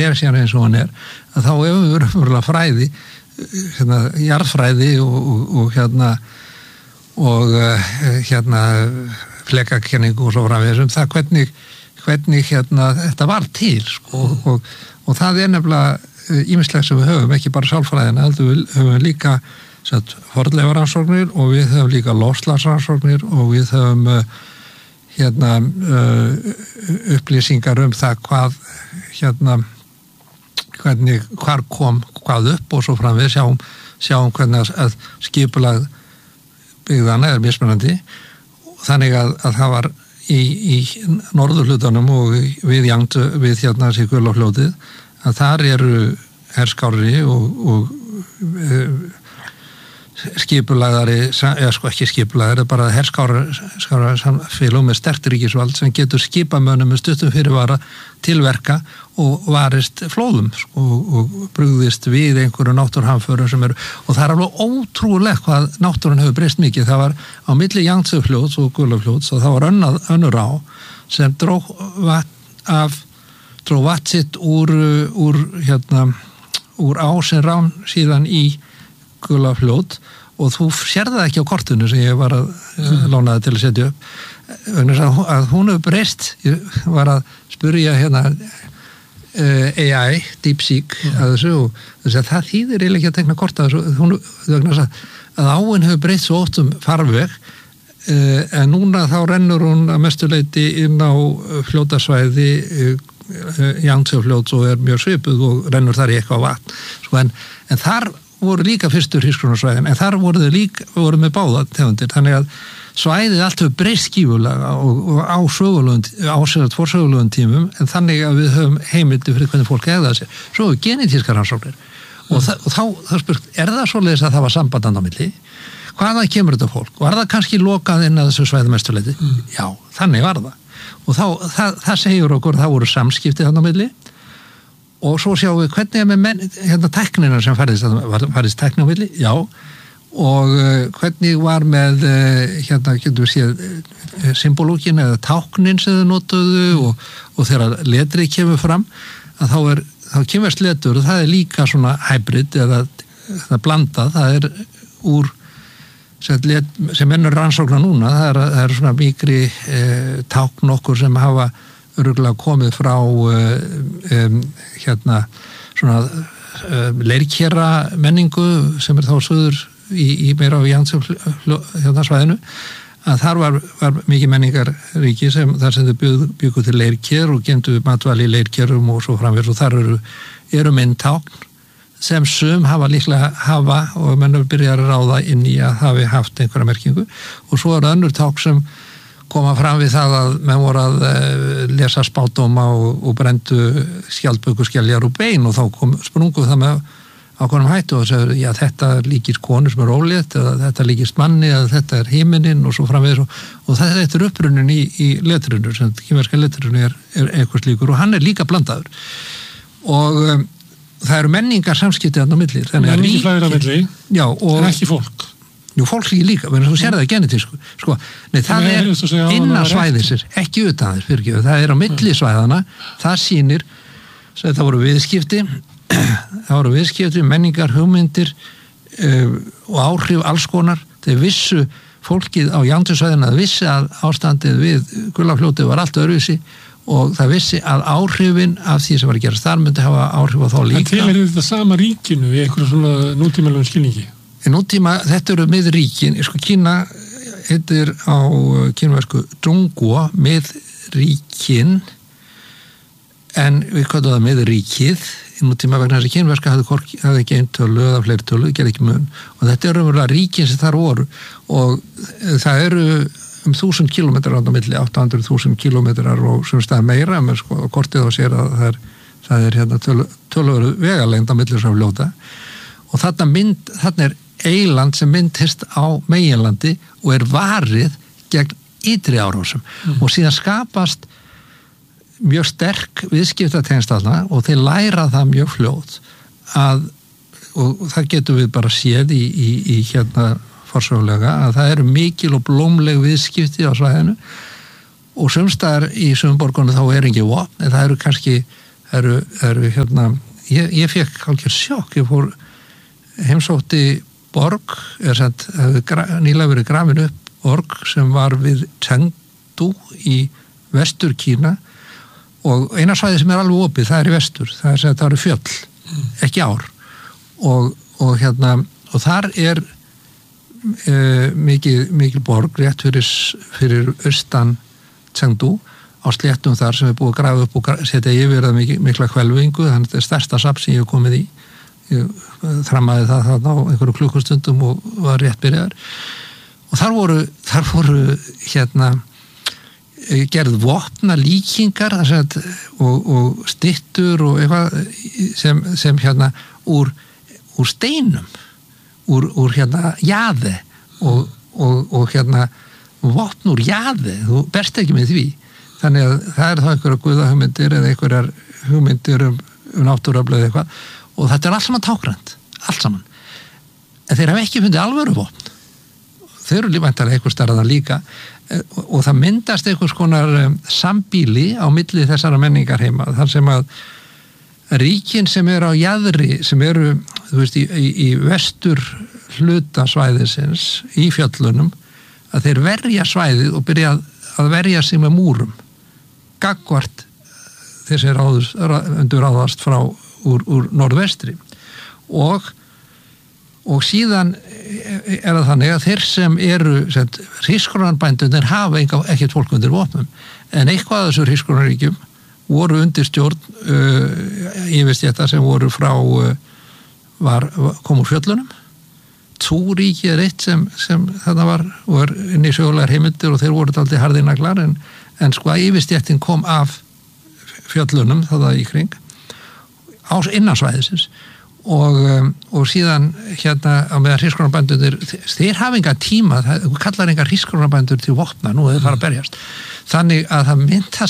síðan eins og hann að þá hefur við raunverulega fræði jarðfræði og flekakenningu og svo framvegis það hvernig þetta var til sko, og það nefnilega ýmislegt sem við höfum, ekki bara sálfræðina heldur við höfum líka fornleifarannsóknir og við höfum líka loftslagsrannsóknir og við höfum upplýsingar það hvað hvar kom hvað upp og svo framvegis sjáum hvernig að skipulag byggðana mismunandi þannig að það var í norðurhlutanum og við Sigurlárfljótið að þar eru herskári og skipulagðari, ekki skipulagðari, bara herskára samfélög með sterkt ríkisvald sem getur skipamönnum með stuttum fyrirvara tilverka og varist flóðum og brugðist við einhverju náttúruhamförum sem eru, og það alveg ótrúlegt hvað náttúrun hefur breyst mikið. Það var á milli Yangtze-fljóts og Gullafljóts og það var önnur á sem dró vatn sitt úr á sem rán síðan í Gullafljót og þú sér það ekki á kortinu sem ég var að lána það til að setja upp að hún hefur breyst. Ég var að spyrja AI, DeepSeek að þessu og þess að það þýðir eiginlega ekki að tekna kort að þessu að áin hefur breyst svo oft farveg en núna þá rennur hún að mestuleyti inn á fljótasvæði Yangtze-fljóts og mjög svipuð og rennur þar í eitthvað vatn sko, en þar voru líka fyrstu hrísgrónarsvæðin en þar voru með báða tegundir, þannig að svæðið allt hefur breyst skífulega og á forsögulegum tímum en þannig að við höfum heimildi fyrir hvernig fólk hegðaði sér. Svo hefur genetískar rannsóknir og þá spurt, það svoleiðis að það var samband á milli? Hvaðan kemur þetta fólk? Var það kannski lokað inn að þessu svæði mestuleyti? Já, þannig var það. Og það segir okkur að það voru samskipti þarna á milli og svo sjáum við hvernig með tæknina sem færðist tækni á milli, já, og hvernig var með getum við séð symbológin eða táknin sem þau notuðu og þegar letrið kemur fram að þá kemur letur og það líka svona hybrid eða það blandað, það úr sem ennur rannsóknar núna, það er svona mikri tákn okkur sem hafa örugglega komið frá svona leirkera menningu sem þá söður í meira á Yangtze svæðinu að þar var mikið menningarríki þar sem þau byggu til leirker og gemdu matvæli í leirkerum og svo framvegis og þar eru myndtákn sem sum líklega hafa og menn byrjar að ráða inn í að hafi haft einhverja merkingu og svo önnur tákn sem koma fram við það að menn voru að lesa spádóma og brendu skjaldbökuskeljar og bein og þá sprungu það með ákveðnum hættu og segir, já þetta líkist konu sem ólétt eða þetta líkist manni eða þetta himinninn og svo framvegis og þetta upprunnin í letrinu, sem kínverska letrinu eitthvað slíkur og hann líka blandaður og það eru menningar samskipti þarna á milli. Menningi flæðir á milli, en ekki fólk. Jú, fólk líka, menn þú sér það genetísku. Sko, það innan svæðisir, ekki utan þess, fyrirgefðu, það á milli svæðana, það sýnir, það voru viðskipti, menningar, hugmyndir og áhrif alls konar. Þeir vissu fólkið á Yangtze-svæðina, það vissi að ástandið við Gullafljótið var allt öðruvísi og það vissi að áhrifin af því sem var að gerast þar myndi hafa áhrif á þá líka. En til þetta sama ríkinu í einhverju svona nútímalegum skilningi? Þetta eru miðríkin, Kína heitir á kínversku Zhongguo, miðríkin, en við kallum það miðríkið, í nútíma vegna þess að kínverska hafði ekki einn tölu eða fleiri tölu, gerði ekki mun, og þetta eru umverulega ríkin sem þar voru, og það eru 1000 kilometrar á milli, 800.000 kilometrar og sem stað meira, menn sko, kortið á sér að það er töluveru vegalengd á milli sem fljóta, og þarna eiland sem myndist á meginlandi og varið gegn ytri árásum og síðan skapast mjög sterk viðskiptatengsl þarna og þeir læra það mjög fljótt og það getum við bara séð í forsögulega að það eru mikil og blómleg viðskipti á svæðinu og sumstaðar í sumborgunum þá ekki vopn en það eru kannski eru hérna, ég fekk hálfgerð sjokk, ég fór heimsótti borg, nýlega verið grafin upp borg sem var við Chengdu í vestur Kína og eina svæði sem alveg opið, það í vestur, það eru fjöll, ekki ár og þar mikil borg rétt fyrir austan Chengdu á sléttum þar sem búið að grafa upp og setja yfir það mikla hvelfingu, þannig að þetta stærsta safn sem ég hef komið í. Ég þrammaði það þarna á einhverju klukkustundum og var rétt byrjaður. Og þar voru gerð vopna líkingar og styttur og eitthvað sem úr steinum, úr jaði og vopn úr jaði, þú berst ekki með því. Þannig að það þá einhverja guðahugmyndir eða einhverjar hugmyndir náttúruöfl eða eitthvað og þetta allt saman tákrænt, allt saman. En þeir hafa ekki fundið alvöru vopn. Þeir eru væntanlega einhver starraðan líka og það myndast einhvers konar sambýli á milli þessara menningarheima þar sem að ríkin sem eru á jaðri, sem eru þú veist, í vestur hluta svæðisins í fjöllunum, að þeir verja svæðið og byrja að verja sig með múrum gagnvart þessi undur ráðast frá úr norðvestri og síðan það þannig að þeir sem eru hrísgrjónabændurnir hafa ekkert fólk undir vopnum en eitthvað af þessu hrísgrjónaríkjum voru undir stjórn yfirstétta sem voru frá kom úr fjöllunum. Túríki eitt sem þarna var inn í sögulegar heimildir og þeir voru dálítið harðir naglar en sko að yfirstéttin kom af fjöllunum þarna í kring á innansvæðisins og síðan á meðan hrísgrjónabændurnir þeir hafa enga tíma, það kallar enga hrísgrjónabændur til vopna, nú þeir fara að berjast þannig að það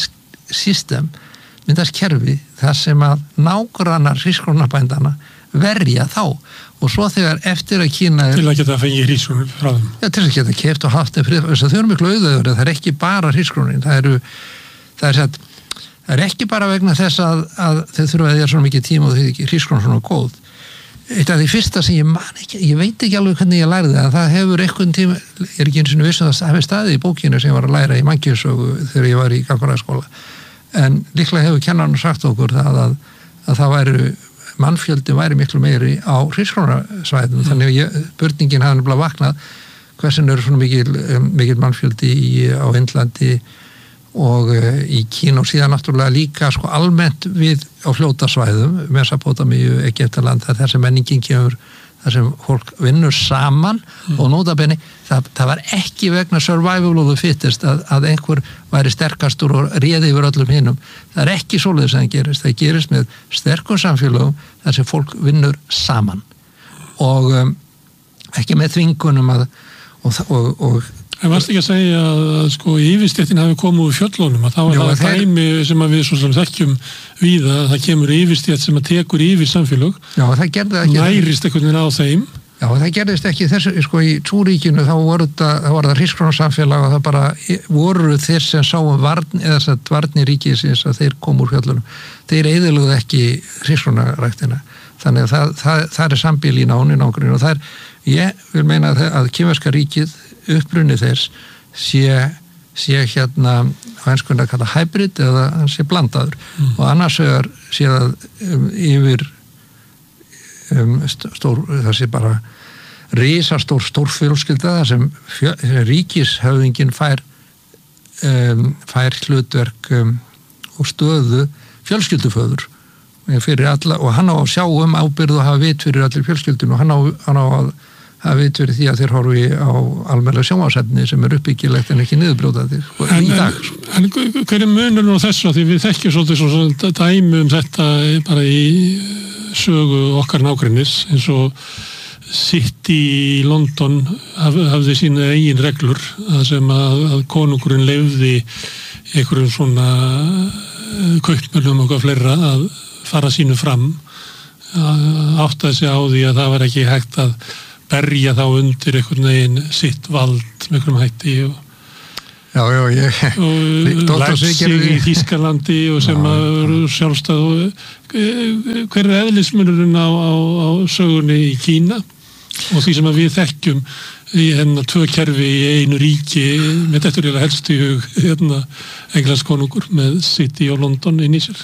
myndast kerfi þar sem að nágrannar hrísgrjónabændana verja þá og svo þegar eftir að Kína til að geta fengið hrísgrjónir frá þeim til að geta keypt og haft þau eru miklu auðvöður, það ekki bara hrísgrjónin það er ekki bara vegna þess að þau þurfa að því að svona mikið tíma og þau ekki hrísgrjón svona góð. Eitt af því fyrsta sem ég man ekki, ég veit ekki alveg hvernig ég lærði það, það hefur einhvern tíma, ég er ekki eins og vissum að það hefur staðið í bókinu sem ég var að læra í mannkynssögu þegar ég var í gagnfræðaskóla, en líklega hefur kennarinn sagt okkur það að það mannfjöldi væri miklu meiri á hrísgrjónasvæðum, þannig að spurningin hafði nefnilega vaknað hversin eru svona mikil mannfjöldi á Indlandi og í Kína og síðan náttúrulega líka sko almennt við á fljótasvæðum, Mesopótamíu, Egyptaland, þar sem menningin kemur, þar sem fólk vinnur saman og nótabenni, það var ekki vegna survival of the fittest að einhver væri sterkastur og réði yfir öllum hinum. Það er ekki svoleiðis að það gerist með sterkum samfélögum þar sem fólk vinnur saman og ekki með þvingunum og En varst ekki að segja að sko yfirstéttin hafi komið úr fjöllunum að þá er það dæmi sem að við svo sem þekkjum víða að það kemur yfirstétt sem að tekur yfir samfélög nærist einhvern veginn á þeim. Já, það gerðist ekki þessu, sko í Túríkinu þá var það hrísgrjónasamfélag og það bara voru þeir sem sáum varnir ríkisins að þeir komu úr fjöllunum. Þeir eyðilögðu ekki hrísgrjónaræktina. Þannig að það er sambýl í nágrinu og ég vil meina að kínverska ríkið upprunni þess sé hérna á enskunni að kalla hybrid eða hann sé blandaður og annars sé það yfir það sé bara risastór stórfjölskylda þar sem ríkishöfðingin fær hlutverk og stöðu fjölskylduföður fyrir alla og hann á að sjá ábyrgð og hafa vit fyrir allir fjölskyldun og hann á að hafa vit fyrir því að þeir horfi á almennilega sjónvarpsefni sem uppbyggilegt en ekki niðurbrjótandi í dag. En hver er munurinn á þessu að því við þekkjum svolítið dæmi þetta bara í sögu okkar nágrennis eins og City í London hafði sína eigin reglur að sem að konungurinn leyfði einhverjum svona kaupmönnum og fleira að fara sínu fram áttaði sig á því að það var ekki hægt að berja þá undir einhvern veginn sitt vald með einhverjum hætti og Leipzig í Þýskalandi og sem eru sjálfstæð og hver eðlismunurinn á sögunni í Kína og því sem við þekkjum í tvö kerfi í einu ríki með þetta er helst í hug Englandskonungur með City og London inn í sér.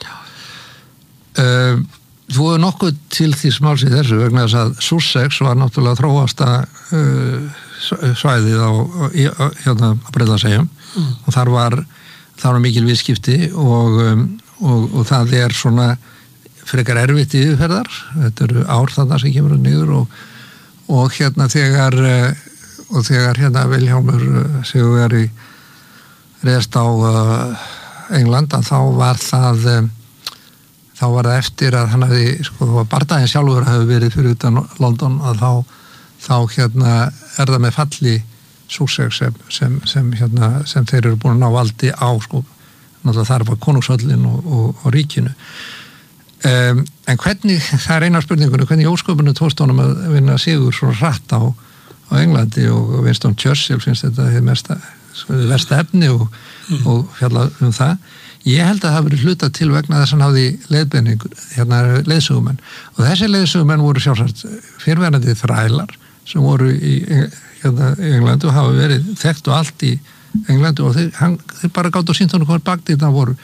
Þú hefur nokkuð til því smáls í þessu vegna þess að Sussex var náttúrulega þróasta svæðið á Bretlandseyjum og þar var mikil viðskipti og það er svona frekar erfitt yfirferðar, þetta eru ár þarna sem kemur niður og þegar Vilhjálmur Sigurvegari reist á England þá var það eftir að hann hafði bardaginn sjálfur hafi verið fyrir utan London að þá er það með falli Sussex sem þeir eru búin að ná valdi á náttúrulega þar var konungshöllin og ríkinu en hvernig, það er eina spurningunni hvernig ósköpunum tókst honum að vinna sigur svo hratt á Englandi og Winston Churchill finnst þetta hið versta efni og fjalla það. Ég held að það hafi verið hluta til vegna þess að hann hafði leiðsögumenn og þessi leiðsögumenn voru sjálfsagt fyrrverandi þrælar sem voru í Englandi og hafa verið þekkt og allt í Englandi og þeir bara gátt og sýnt honum hvað bakdýrnar voru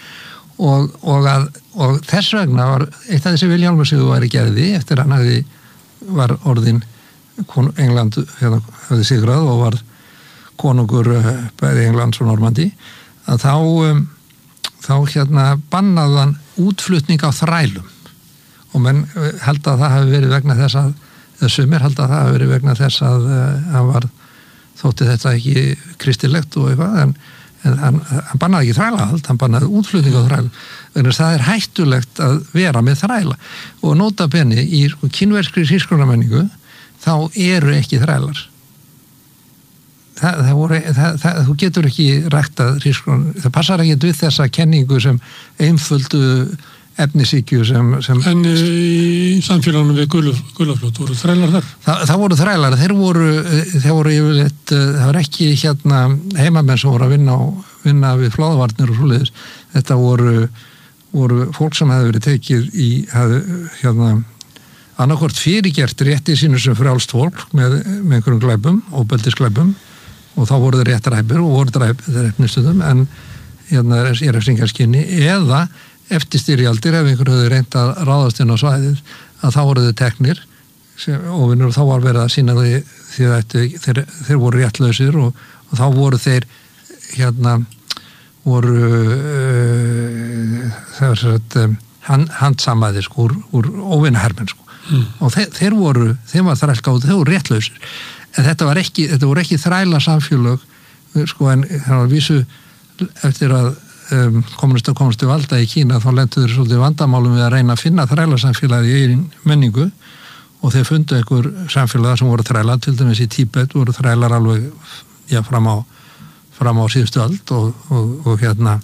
og þess vegna var eitt af þessi Vilhjálmur Sigurvegari gerði eftir hann var orðin England hafði sigrað og var konungur bæði Englands og Normandi að þá bannaði hann útflutning á þrælum og menn held að það hafi verið vegna þess að sumir held að það hafi verið vegna þess að hann þótti þetta ekki kristilegt og eitthvað en hann bannaði ekki þrælahald, hann bannaði útflutning á þrælum vegna það er hættulegt að vera með þræla og nota bene í kínverskri hrísgrjónamenningu þá eru ekki þrælar þú getur ekki ræktað hrísgrjón, það passar ekki við þessa kenningu sem einföldu efnisíkju sem En í samfélagunum við Gulafljót voru þrælar þar? Það voru þrælar, þeir voru yfirleitt, það var ekki heimamenn sem voru að vinna við flóðavarnir og svoleiðis, þetta voru fólk sem hefði verið tekið annarkvort fyrirgert rétti sínu sem frjálst fólk með einhverjum glæpum, óbeldisglæpum og þá voru þeir réttaræpir og voru dreipnistundum en í refsingarskyni eða eftir styrjaldir ef einhver höfðu reynt að ráðast inn á svæðið að þá voru þeir teknir og þá var verið að sína því þeir voru réttlausir og þá voru þeir handsamaðir úr óvinnahermenn og þeim var þrælgáð, þeir voru réttlausir en þetta voru ekki þræla samfélög en það var vísu eftir að kommunistu valda í Kína þá lentu þeir svolítið vandamálum við að reyna að finna þræla samfélagi í eigin menningu og þeir fundu einhver samfélag sem voru þræla, til dæmis í Tíbet voru þrælar alveg fram á síðustu öld og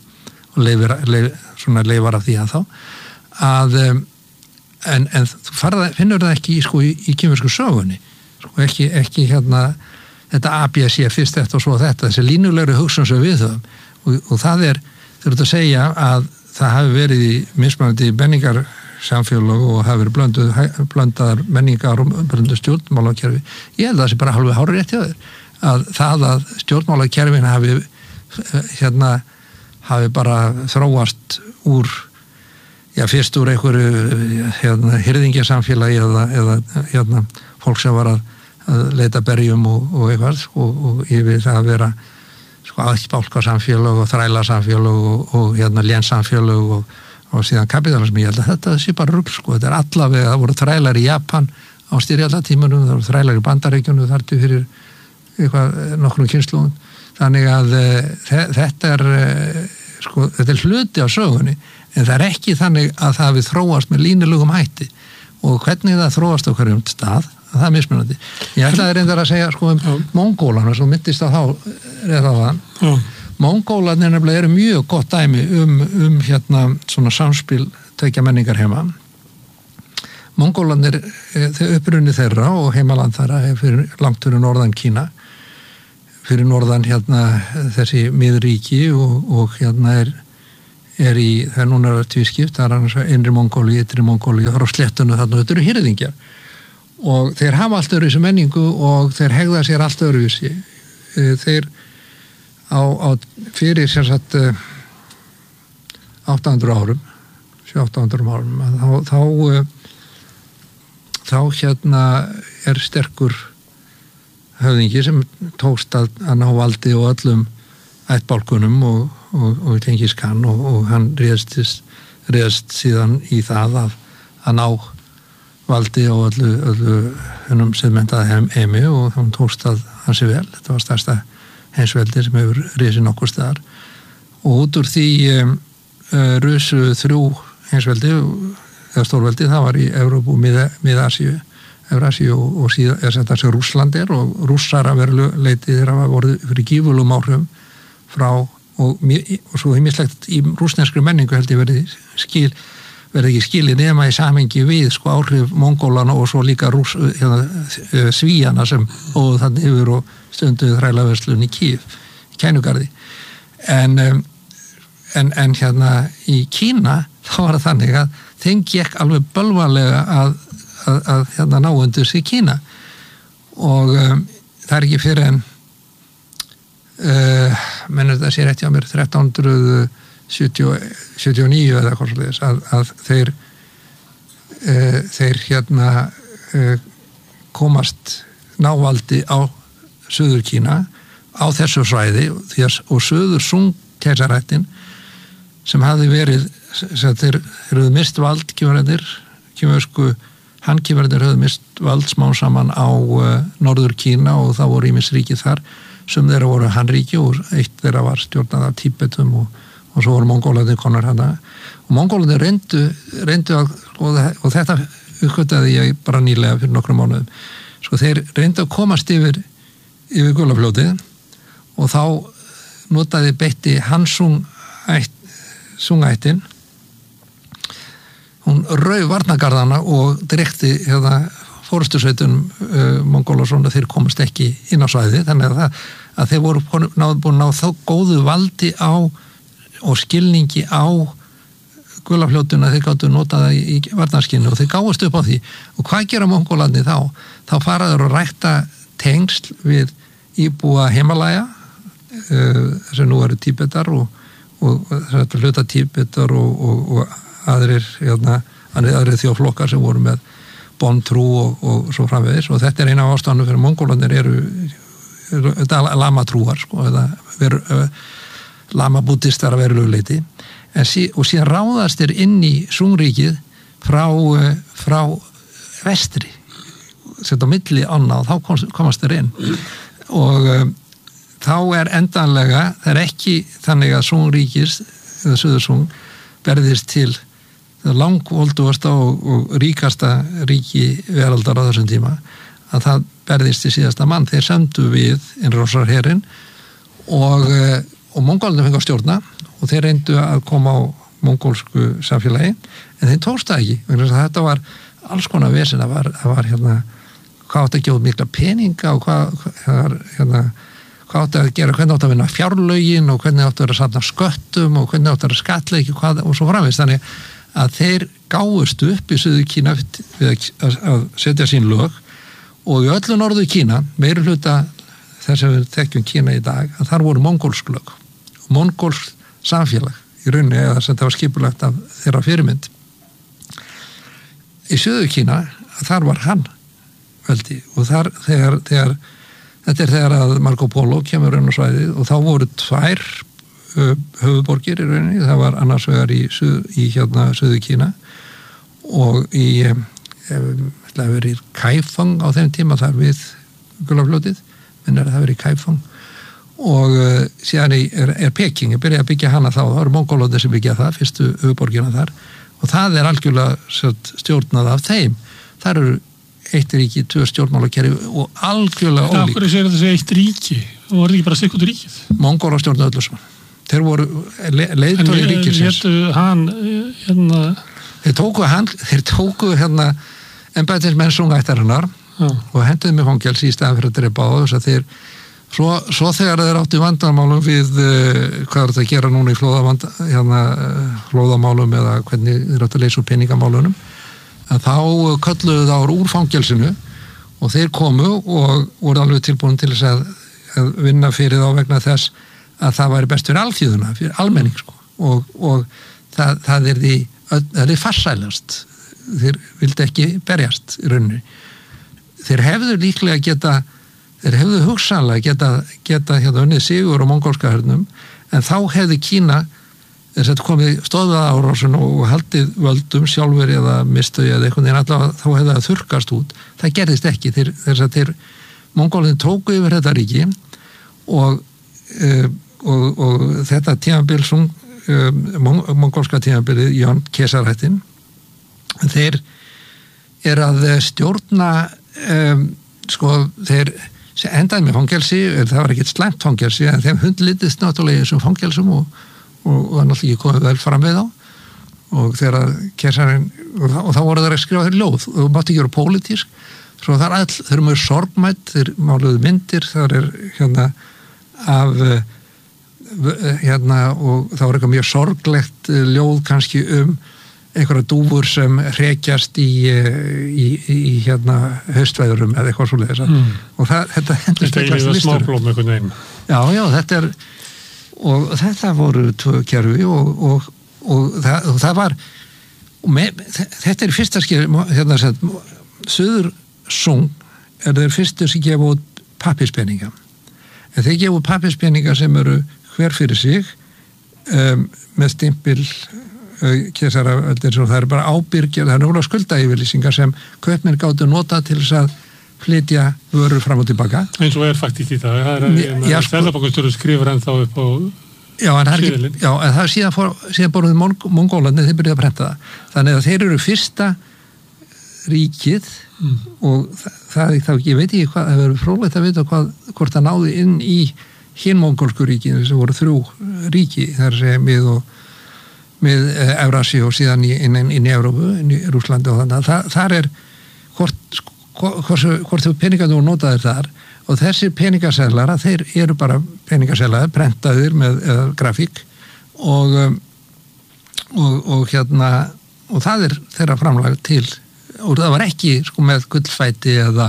leifar af því að þá en þú finnur það ekki í kínversku sögunni ekki þetta ABC fyrst þetta og svo þetta, þessi línulegri hugsun sem við höfum og það þeir eru að segja að það hafi verið í mismunandi menningarsamfélög og hafi verið blöndaðar menningar og blöndu stjórnmálakerfi ég held að það sé bara hálfur hárrétt hjá þér að það að stjórnmálakerfin hafi bara þróast úr fyrst úr einhverju hirðingjasamfélagi eða fólk sem var að leita berjum og eitthvað og yfir það að vera aðspálkarsamfélög og þrælarsamfélög og lénsamfélög og síðan kapitalismi. Ég held að þetta sé bara rugl þetta er allavega, það voru þrælar í Japan á styrjaldatímanum, það voru þrælar í Bandaríkjunum þar til fyrir nokkrum kynslóðum. Þannig að þetta er hluti á sögunni en það er ekki þannig að það við þróast með línulugum hætti og hvernig það þróast á hverjum stað það er mismunandi. Ég ætlaði reyndar að segja Mongólana sem myndist á þá Mongólarnir nefnilega eru mjög gott dæmi svona samspil tveggja menningar heima. Mongólarnir upprunni þeirra og heimaland þeirra langt fyrir norðan Kína fyrir norðan hérna þessi miðríki og hérna er í, það núna tvískipt, það annars innri Mongóli, ytri Mongóli, það á sléttunum þarna, þetta eru hirðingjar og þeir hafa allt öðruvísi menningu og þeir hegða sér allt öðruvísi. Þeir á fyrir sem sagt 800 árum þá hérna er sterkur höfðingi sem tókst að ná valdi og öllum ættbálkunum og Tengis Khan og hann réðst síðan í það að ná valdi og öllu hennum siðmenntaða heimi og hann tókst að hansi vel. Þetta var stærsta heimsveldi sem hefur risið nokkur staðar og út úr því rusu 3 heimsveldi eða stórveldi, það var í Evrópu og Mið-Asíu og síðan þetta sem Rússland og rússar að veru leitið þeirra hafa voru fyrir gífurlegum áhrifum frá og svo heimislegt í rússneskri menningu held ég verði ekki skilið nema í samhengi við áhrif Mongólana og svo líka Svíjana sem og þannig yfir og stunduð þrælaverslun í Kíf, í Kænugarði en hérna í Kína þá var það þannig að þeim gekk alveg bölvanlega að hérna ná undir sig Kína og það er ekki fyrir en mennur þetta sé rétt hjá mér 1379 eða hvað svo leiðis að þeir hérna komast návaldi á Suður Kína á þessu svæði og Suður Sung keisarættin sem hafði verið þeir höfðu mist vald Hankíverðir höfðu mist vald smá saman á Norður Kína og það voru ýmis ríki þar sem þeirra voru Hanríki og eitt þeirra var stjórnað af Tíbetum og svo voru Mongólarnir konar hana og Mongólarnir reyndu og þetta uppgötaði ég bara nýlega fyrir nokkrum mánuðum þeir reyndu að komast yfir Gullafljótið og þá notaði beitti Hansung Sungættin hún rauf varnargarðana og direkti fórustusveitunum Mongólasson að þeir komast ekki inn á svæði þannig að þeir voru búin að ná þá góðu valdi á og skilningi á Gullafljótuna þeir gáttu nota það í varnarskinni og þeir gáast upp á því og hvað gera Mongólandi þá faraður að rækta tengsl við íbúa Himalaya sem nú eru Tíbetar og þetta hluta Tíbetar og aðrir þjóðflokkar sem voru með Bontrú og svo framvegis og þetta er eina af ástæðunum fyrir Mongólarnir eru lamatrúar eða lamabúddistar að veru leyti og síðan ráðast þeir inn í Sungríkið frá vestri sett á milli ána og þá komast þeir inn og þá er endanlega það er ekki þannig að Sungríkis eða Suðursung berðist til langvoldugasta og ríkasta ríki veraldar á þessum tíma að það berðist til síðasta mann þeir sendu við innrásarherinn og Mongólarnir fengu að stjórna og þeir reyndu að koma á mongólsku samfélagi en þeir tókst það ekki vegna þess að þetta var alls konar vesen það var hérna hvað átti að gefa mikla peninga og hvað átti að gera, hvernig átti að vinna fjárlögin og hvernig átti að vera safna sköttum og hvernig átti að vera skattleiki og svo framvegis þannig að þeir gáust upp í Suður Kína við að setja sín lög og í öllu Norður Kína meiri hluta þess að við þekkjum Kína í dag að þar voru mongólsk lög og mongólsk samfélag í rauninni eða sem það var skipulagt af þeirra fyrirmynd í Suður Kína þar var hann veldi og þar þetta er þegar að Marco Polo kemur inn á svæðið og þá voru 2 höfuborgir í rauninni, það var annars vegar í Suður Kína og í Kaifeng á þeim tíma þar við Gullafljótið, minn það verið í Kaifeng og síðan er Peking, ég byrjaði að byggja hana þá eru Mongólóðir sem byggja það, fyrstu höfuborgina þar og það er algjörlega stjórnað af þeim, þar eru 1 ríki, 2 stjórnmálakerfi og algjörlega ólík. Af hverju segir þetta segja 1 ríki? Og var þetta ekki bara sikkert ríkið? Mongólar stjórnaði öllu saman. Þeir voru leiðtogi ríkisins. Þeir tóku embættismenn Sungættarinnar og henduðu með fangelsi í staðan fyrir að drepa á þess að þeir Svo þegar þeir áttu vandamálum við hvað er þetta að gera núna í flóðamálum eða hvernig þeir áttu að leysa úr peningamálunum, að þá kölluðu þá úr fangelsinu og þeir komu og voru alveg tilbúin til þess að vinna fyrir þá vegna þess að það væri best fyrir alþjóðuna, fyrir almenning sko. og það er farsælast, þeir vildi ekki berjast í rauninni. Þeir hefðu hugsanlega geta unnið sigur á mongólska hernum, en þá hefði Kína þess að komið stóðað árásun og haldið völdum sjálfur eða mistu eða eitthvað, en allavega þá hefði það þurrkast út. Það gerðist ekki, þeir mongólin tóku yfir þetta ríki og þetta tímabil mongólska tímabilið Jón keisarahættin, þeir að stjórna þeir endaði með fangelsi, það var ekkert slæmt fangelsi, en þeim hundlitist náttúrulega í þessum fangelsum og var náttúrulega ekki komið vel fram við þá og þegar keisarinn og þá voru þeir að skrifa þeir ljóð og mátti ekki vera pólitísk, svo þeir eru mjög sorgmætt, þeir máluðu myndir, það er og þá er eitthvað mjög sorglegt ljóð kannski einhverja dúfur sem hrekjast í haustveðurum eða eitthvað svoleiðis og þetta hendist eitthvað smáblóm einhvern veginn. Já, þetta og þetta voru tvö kerfi og það var þetta er fyrsta Suðursung þeir fyrstu sem gefa út pappirspeninga, en þeir gefa út pappirspeninga sem eru hver fyrir sig með stimpil keisaraveldis og það er bara ábyrgir, það er núna skuldayfirlýsingar sem kaupmenn gátu nota til þess að flytja vörur fram og tilbaka. Eins og faktist í það, Seðlabankastjóri skrifar ennþá upp á síðilinn. Já, en það síðan boruðu mongólarnir, þeir byrjuðu að prenta það. Þannig að þeir eru fyrsta ríkið og það ég veit ekki hvað, það verður fróðlegt að vita hvort það náði inn í hinn mongólsku ríki, þess að voru 3 ríki, þar segja með Eurasi og síðan inn í Evrópu, inn í Rússlandi og þannig að þar er hvort þau peningarnir voru notaðir þar og þessir peningaseðlar, þeir eru bara peningaseðlar, prentaðir með grafík og það er þeirra framlag til og það var ekki með gullfæti eða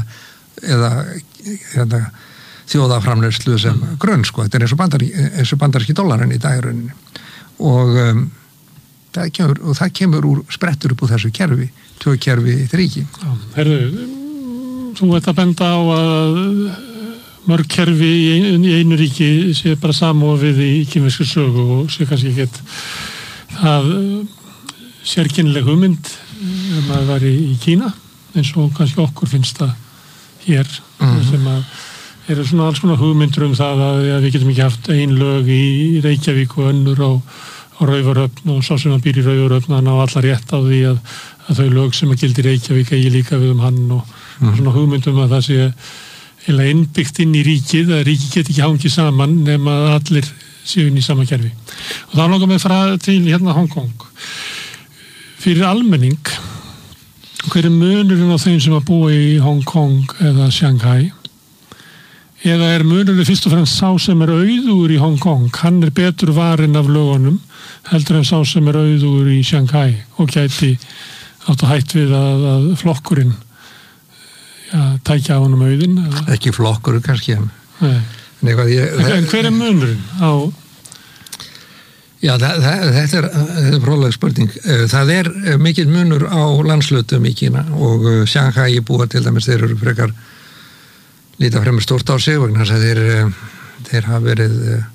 þjóðaframleiðslu sem grunn, þetta er eins og bandaríski dólarinn í dagirunni og það kemur sprettur upp úr þessu kerfi, 2 kerfi í 3 ríki. Herðu, þú ert að benda á að mörg kerfi í einu ríki sé bara samofið í kínverskri sögu og sé kannski ekkert það sérkennileg hugmynd maður var í Kína, eins og kannski okkur finnst það hér sem að eru svona alls konar hugmyndur það að við getum ekki haft ein lög í Reykjavík og önnur á Raufarhöfn og sá sem að býr í Raufarhöfn hann á alla rétt á því að þau lög sem að gildi Reykjavík eigi líka við hann og svona hugmyndum að það sé heila innbyggt inn í ríkið að ríkið get ekki hangið saman nema að allir séu inn í sama kerfi. Og þá langar við frá til Hong Kong. Fyrir almenning, hver er munurinn á þeim sem að búa í Hong Kong eða Shanghai? Eða er munurinn fyrst og fremst sá sem er auðugur í Hong Kong, hann er betur varinn af lögunum heldur en sá sem er auðugur í Shanghai og gæti átt að hætt við að flokkurinn tækja á honum auðin? Ekki flokkurinn kannski, en hver er munurinn á? Já, þetta er fróðleg spurning. Það er mikill munur á landshlutum í Kína og Shanghai búa til dæmis, þeir eru frekar líta fremur stórt á sig vegna þess að þeir hafa verið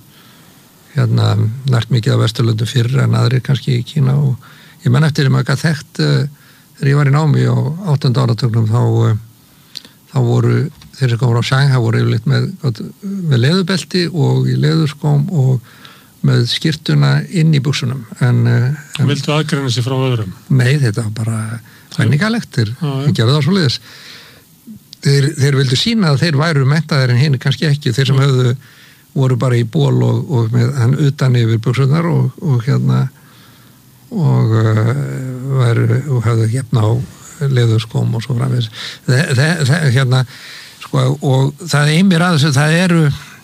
nært mikið af Vesturlöndum fyrr en aðrir kannski í Kína og ég menn eftir að maður þekkt þegar ég var í námi á 8. áratugnum þá voru þeir sem komur á Shanghai voru yfirleitt með leðubelti og í leðurskóm og með skyrtuna inn í buksunum en viltu aðgreina sig frá öðrum? Nei, þetta var bara menningarlegt, þeir gerðu það svoleiðis. Þeir vildu sína að þeir væru menntaðir en hinn kannski ekki, þeir sem voru bara í ból og með hann utan yfir buksunar og hafðu gefna á leðurskóm og svo framvegis. Og það eimir að þessu, það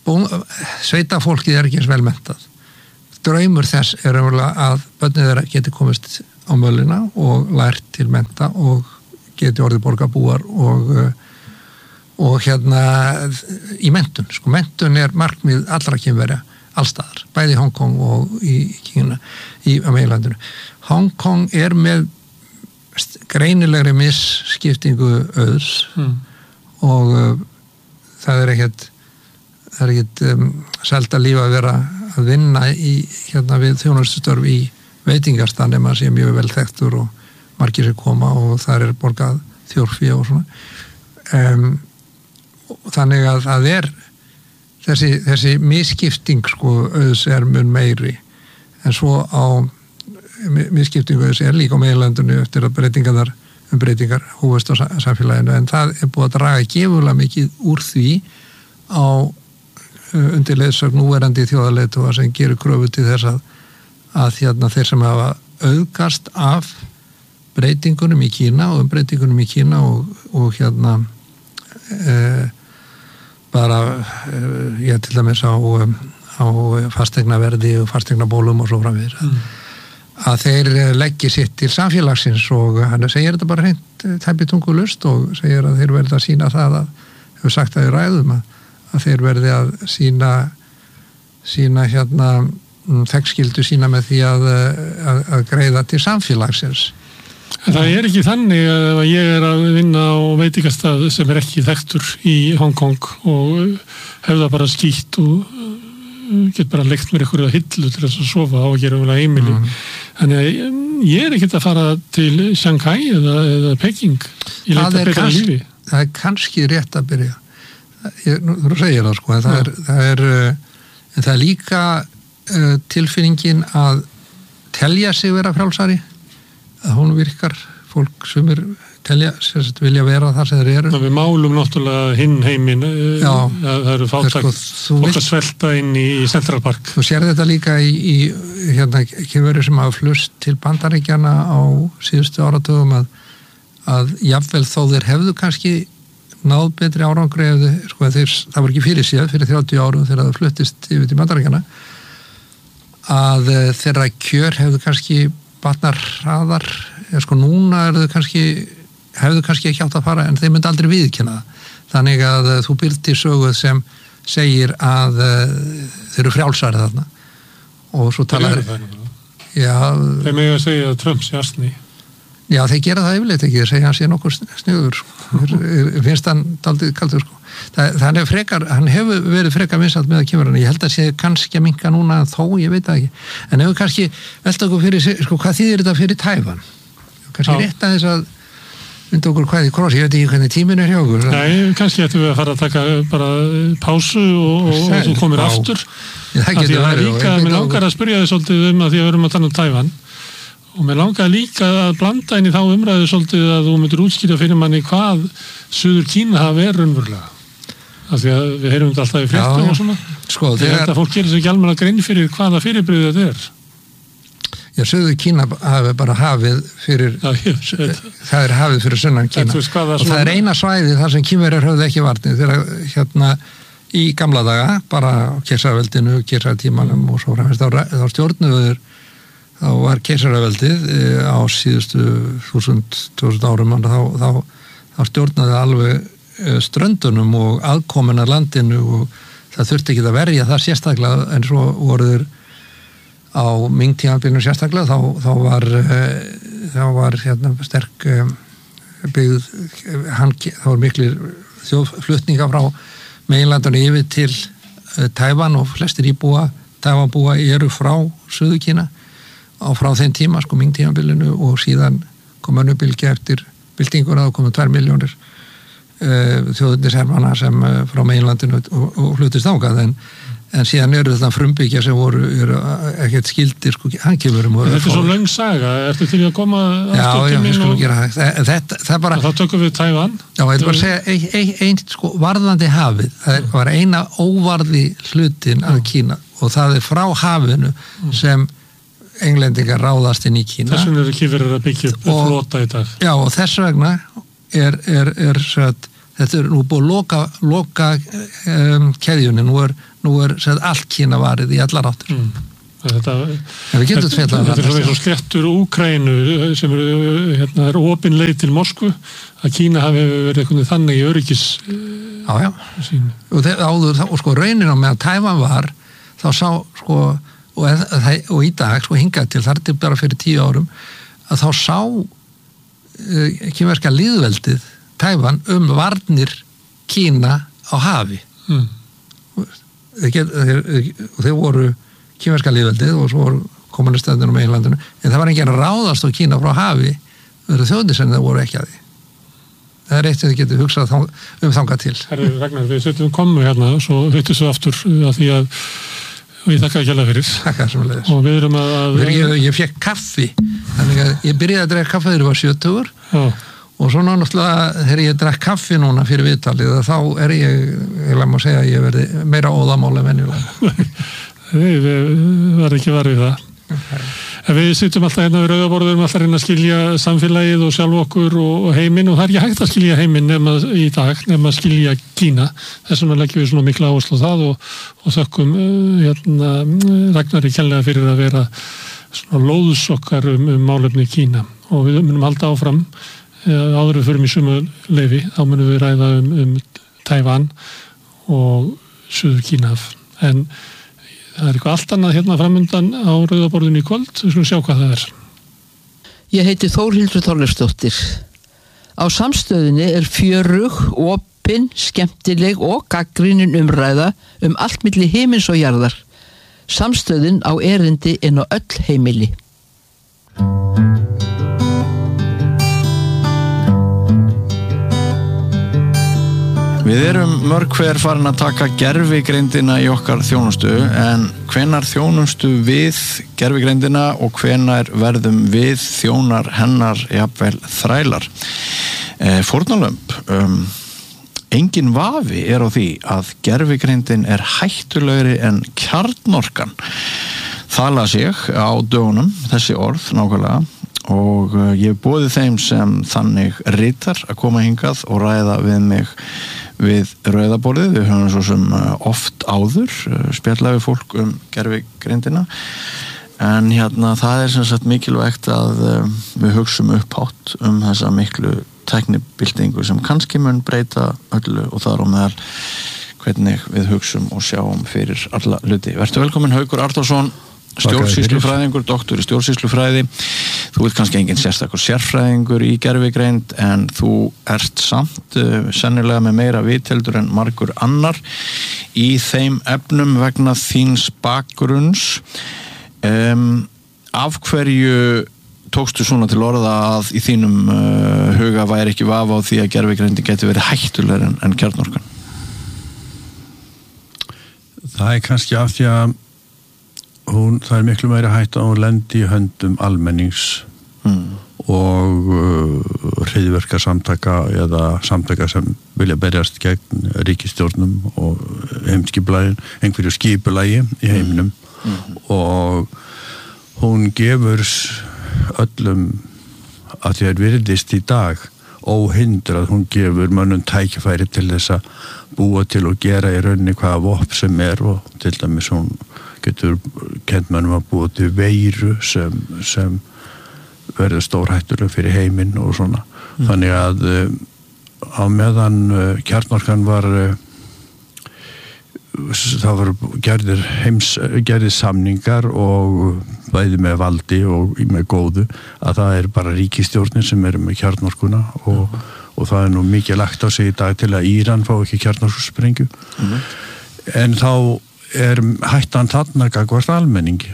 sveitafólkið ekki eins vel mentað. Draumur þess að börnið þeirra geti komist á möllina og lært til menta og geti orðið borgarbúar og í mentun. Sko, mentun markmið allra kynverja allstaðar, bæði í Hong Kong og í Kína, á meginlandinu. Hong Kong með greinilegri misskiptingu auðs og það ekkert selda líf að vera að vinna við þjónustustörf í veitingarstað nema sé mjög vel þekktur og margir sem koma og þar borgað þjórfé og svona. Þannig að það þessi misskipting sko auðs mun meiri en svo á misskiptingu auðs líka á meginlandinu eftir að breytingar hófust á samfélaginu en það búið að draga gífurlega mikið úr því á undir leiðsögn núverandi þjóðarleiðtoga sem gerir kröfu til þess að þeir sem hafa auðgast af breytingunum í Kína og breytingunum í Kína og bara ég til dæmis á fasteignaverði og fasteignabólum og svo framvegis að þeir leggja sitt til samfélagsins og hann segir þetta bara hreint tæpitungulust og segir að þeir verða að sína það að hefur sagt það í ræðum að þeir verði að sína þekkskyldu sína með því að greiða til samfélagsins. Það ekki þannig að ég að vinna á veitingastað sem ekki þekktur í Hong Kong og hef það bara skýtt og get bara leikt mér einhverju hillu til þess að sofa og gera vel að heimili. Þannig að ég ekkert að fara til Shanghai eða Peking í leita betra lífi. Það kannski rétt að byrja. Þú segir það sko, en það líka tilfinningin að telja sig vera frjálsari, að hún virkar, fólk sumir telja, vilja vera þar sem þeir eru. Við málum náttúrulega hinn heiminn, það eru fátækt, fólk að svelta inn í Central Park. Þú sér þetta líka í kynverju sem hafa flust til Bandaríkjanna á síðustu áratugum að jafnvel þó þeir hefðu kannski náð betri árangri það var ekki fyrir 30 árum þegar það fluttist yfir til Bandaríkjanna að þeirra kjör hefðu kannski batnar hraðar núna hefðu kannski ekki átt að fara en þeir myndi aldrei viðkenna þannig að þú byrti söguð sem segir að þeir eru frjálsari þarna og svo talar þeir mega að segja að Trump sé astni. Já, þeir gera það yfirleitt ekki, þeir segja hann sé nokkur sniður, finnst hann daldið kaldur, sko. Hann hefur verið frekar vinsælt með að kemur hann, ég held að sé kannski að minnka núna þó, ég veit það ekki, en hefur kannski velt okkur fyrir, sko, hvað þýðir þetta fyrir Tævan? Kannski rétt að þess að mynda okkur hvað í kross, ég veit ekki hvernig tíminn hjá okkur. Nei, kannski ættum við að fara að taka bara pásu og þú komir aftur, af því að líka, mér langar að spyrja þig svolítið að því að við erum að tala Tævan. Og mér langaði líka að blanda inn í þá umræðu svolítið að þú myndir útskýra fyrir manni hvað Suður Kína hafa raunverulega. Af því að við heyrum þetta alltaf í fréttum og svona. Sko, þegar fólk gerir sér ekki almennilega grein fyrir hvaða fyrirbrigði þetta Já, Suður Kína hafi bara hafið fyrir, það hafið fyrir sunnan Kína. Og það eina svæði þar sem Kínverjar höfðu ekki varnir þegar í gamla daga, bara á keisaraveldinu, keisaratímanum og svo framvegis, þá stjórnuður þá var keisaraveldið á síðustu 1000 árum þá stjórnaði alveg ströndunum og aðkomin að landinu og það þurfti ekki að verja það sérstaklega en svo voruður á Ming-tímabilinu sérstaklega þá var sterk byggð þá var miklir þjóðflutninga frá meginlandinu yfir til Tævan og flestir Tævanbúa eru frá Suður Kína á frá þeim tíma, sko Ming-tímabilinu og síðan kom önnubylgja eftir byltinguna og komu 2 milljónir þjóðurnishermana sem frá meginlandinu og hlutist ágað en síðan eru þetta frumbyggja sem eru ekkert skildir sko hankimurum. Þetta er svo löng saga, ertu til að koma Já, við skulum gera það bara þá tökum við Tævan. Já, ég vil bara segja einn sko varðandi hafið, það var eina óvarði hlutin af Kína og það frá hafinu sem englendingar ráðast inn í Kína. Þess vegna eru Kínverjar að byggja upp flota í dag. Já, og þess vegna þetta nú búið loka keðjunni, nú er allt Kína varið í allar áttir. Þetta er svo sléttur Úkraínu sem er opin leið til Moskvu, að Kína hafi verið eitthvað þannig í öryggis sínu. Og sko raunin á meðan Tævan var, þá sá sko, og í dag sko hingað til, þar til bara fyrir 10 árum, að þá sá kínverska lýðveldið Tævan varnir Kína á hafi. Þeir voru kínverska lýðveldið og svo voru kommunistarnir á meginlandinu, en það var enginn að ráðast á Kína frá hafi, þjóðir sem það voru ekki að því. Það eitt sem þið getur hugsað þangað til. Herri Ragnar, við setjum komu hérna, svo hittum við aftur að því að ég þakka ekki alveg fyrir. Þakka sem leiðis. Og við erum að... Ég fekk kaffi, þannig að ég byrjaði að drekka kaffi þegar ég var 70 og svo náttúrulega þegar ég drekk kaffi núna fyrir viðtalið, þá ég má segja að ég verði meira óðamál en venjulega. Við varum ekki varið það. Við sittum alltaf hérna við rauðaborðum, alltaf reyna að skilja samfélagið og sjálf okkur og heiminn, og það er ekki hægt að skilja heiminn nema í dag, nema að skilja Kína. Þess vegna leggjum við svona mikla áherslu á það og þökkum Ragnari kærlega fyrir að vera svona lóðsokkar málefni Kína. Og við munum halda áfram, áður við förum í sömu leyfi, þá munum við ræða Tævan og Suður Kínahaf. En það er eitthvað allt annað hérna framundan á rauðaborðinu í kvöld, við skulum sjá hvað það er. Ég heiti Þórhildur Þorleifsdóttir. Á Samstöðinni er fjörug, opin, skemmtileg og gagnrýnin umræða allt milli himins og jarðar. Samstöðin á erindi inn á öll heimili. Við erum mörg hver farin að taka gervigreindina í okkar þjónustu, en hvenær þjónustu við gervigreindina og hvenær verðum við þjónar hennar jafnvel þrælar? Fórnarlömb, engin vafi er á því að gervigreindin er hættulegri en kjarnorkan. Það las ég á dögunum, þessi orð nákvæmlega, og ég boði þeim sem þannig ritar að koma hingað og ræða við mig við rauðaborðið. Við höfum svo sem oft áður spjallað við fólk gervigreindina, en hérna það er sem sagt mikilvægt að við hugsum upphátt þessa miklu tæknibyltingu sem kannski mun breyta öllu, og það er á meðal hvernig við hugsum og sjáum fyrir alla hluti. Vertu velkomin Haukur Arnórsson, stjórnsýslufræðingur, doktor í stjórnsýslufræði. Þú ert kannski engin sérstakur sérfræðingur í gervigreind, en þú ert samt sennilega með meira vitheldur en margur annar í þeim efnum vegna þíns bakgrunns. Af hverju tókstu svona til orða að í þínum huga væri ekki vafa á því að gervigreindi geti verið hættulegur en kjarnorkan? Það er kannski af því að það er miklu meira hætt að hún lendi í höndum almennings og hryðjuverkasamtaka eða samtaka sem vilja berjast gegn ríkisstjórnum og heimskipulagi, einhverju skipulagi í heiminum, og hún gefur öllum, að því að virðist í dag óhindrað, hún gefur mönnum tækifæri til þess að búa til og gera í rauninni hvaða vopn sem er, og til dæmis hún getur kennt mönnum að búa til veiru sem verður stórhættuleg fyrir heiminn og svona. Þannig að á meðan kjarnorkan var það var gerðir samningar og bæði með valdi og með góðu, að það er bara ríkisstjórnin sem eru með kjarnorkuna, og það er nú mikið lagt á sig í dag til að Íran fá ekki kjarnorkusprengju, en þá er hættan þarna gagnvart almenningi.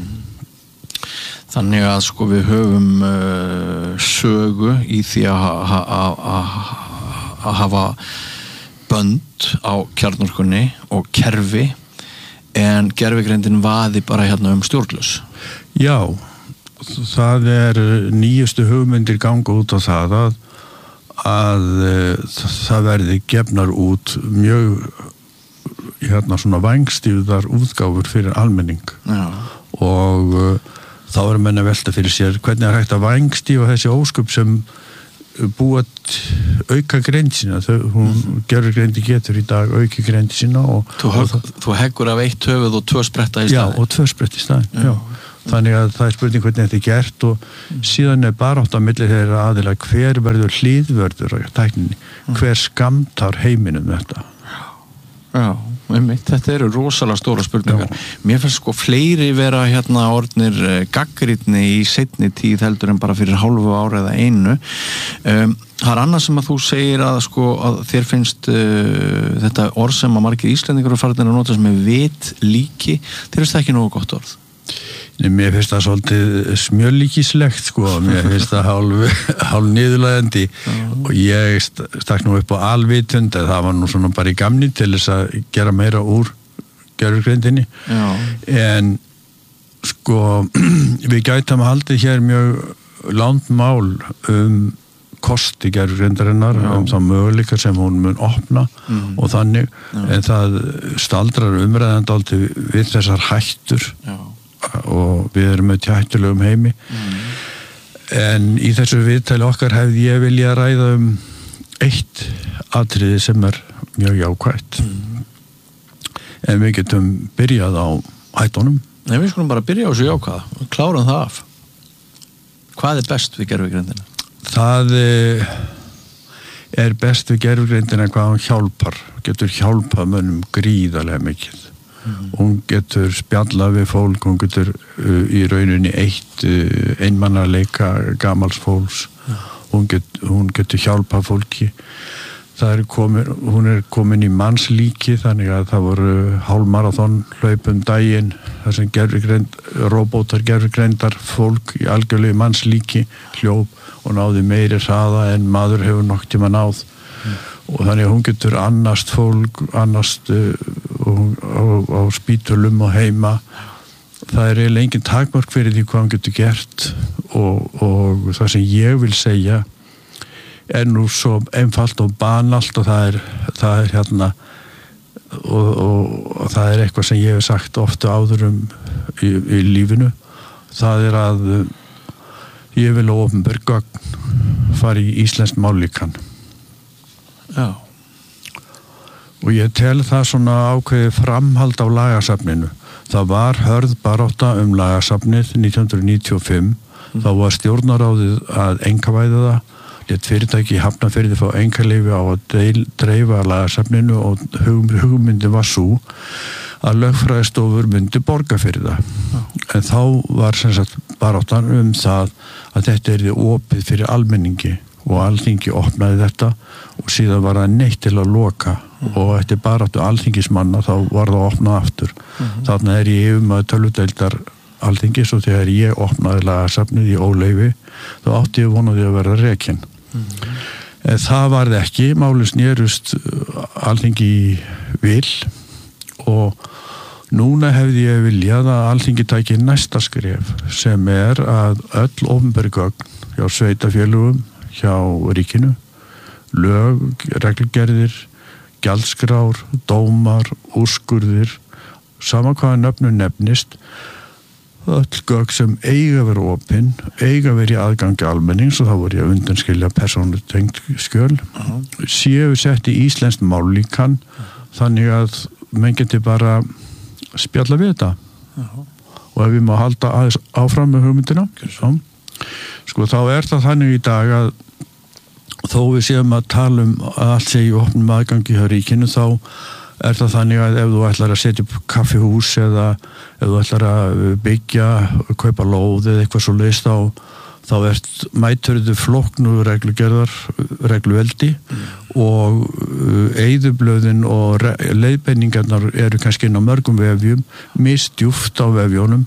Þannig að sko við höfum sögu í því að hafa bönd á kjarnorkunni og kerfi, en gervigreindin vaði bara hérna stjórnlaus. Já, það er nýjustu hugmyndir ganga út á það að það verði gefnar út mjög svona vængstýrðar útgáfur fyrir almenning. Já. Og þá menn að velta fyrir sér hvernig hægt að vængstýfa þessi ósköp sem búa auka greind sína, hún gervigreindi getur í dag auki greind sína Þú heggur af 1 höfuð og 2 spretta í staðinn. Já, og 2 spretta í staðinn, já. Þannig að það spurning hvernig þetta gert og síðan barátt á milli þeirra aðila hver verður hlýðvörður á tækninni, hver skamtar heiminum þetta. Já, þetta eru rosalega stóra spurningar. Mér finnst fleiri vera orðnir gagnrýnni í seinni tíð heldur en bara fyrir hálfu ári eða einu. Það annað sem að þú segir að þér finnst þetta orð sem að margir Íslendingar eru farin að nota sem vitlíki, þér finnst það ekki nógu gott orð? Mér finnst það svolítið smjörlíkislegt mér finnst það hálf niðurlægjandi og ég stakk nú upp á alvitund en það var nú svona bara í gamni til þess að gera meira úr gervigreindinni en við gætum haldið hér mjög langt mál kosti gervigreindarinnar þá möguleikar sem hún mun opna og þannig en það staldrar umræðandi aldrei við þessar hættur og við erum með hættulegum heimi en í þessu viðtali okkar hefði ég vilja ræða eitt atriði sem mjög jákvætt en við getum byrjað á hættunum. Nei, við skulum bara byrja á þessu jákvæða og klárum það af. Hvað best við gervigreindina? Það best við gervigreindina hvað hún hjálpar, getur hjálpað mönnum gríðarlega mikið. Hún getur spjallað við fólk, hún getur í rauninni einmannaleika gamals fólks hún getur hjálpað fólki hún komin í mannslíki þannig að það voru hálfmarathon hlaupum daginn þar sem robótar gervigreindar fólk í algjörlegu mannslíki hljóp og náði meiri hraða en maður hefur nokkuð tíma náð og þannig að hún getur annast fólk á spítulum og heima það eiginlega engin takmark fyrir því hvað hún getur gert og það sem ég vil segja nú svo einfalt og banalt og það er og það eitthvað sem ég hef sagt ofta áður í lífinu það að ég vil að opinber gögn fara í íslenskt mállíkan Já. Og ég tel það svona ákveðið framhald á lagasafninu. Það var hörð barátta lagasafnið 1995. Þá var stjórnarráðið að einkavæða það. Lét fyrirtæki í Hafnarfirði fá einkaleyfi á að dreifa lagasafninu og hugmyndin var sú að lögfræðistofur myndi borga fyrir það. En þá var sem sagt baráttan það að þetta yrði opið fyrir almenningi og Alþingi opnaði þetta og síðan var það neitt til að loka og eftir baráttu alþingismanna þá var það opnað aftur. Þarna ég yfirmaður tölvudeildar Alþingis og þegar ég opnaði lagasafnið í óleyfi þá átti ég vonaði að verða rekinn. En það varð ekki, málið snerust Alþingi vil og núna hefði ég viljað að Alþingi tæki næsta skref sem að öll opinber gögn hjá sveitarfélögum hjá ríkinu, lög, reglugerðir, gjaldskrár, dómar, úrskurðir, sama hvaða nöfnu nefnist, öll gögn sem eiga verið opin, eiga verið aðgangi almennings og þá voru ég að undanskilja persónutengt skjöl, séu sett í íslenskt mállíkan, þannig að menn geti bara spjalla við þetta. Og ef við má halda áfram með hugmyndina, þá það þannig í dag að þó við séum að tala að allt sé í opnum aðgangi hjá ríkinu þá það þannig að ef þú ætlar að setja upp kaffihús eða ef þú ætlar að byggja, kaupa lóð eða eitthvað svo leist þá mæturðu flóknu regluveldi og eyðublöðin og leiðbeiningarnar eru kannski inn á mörgum vefjum, misdjúft á vefjónum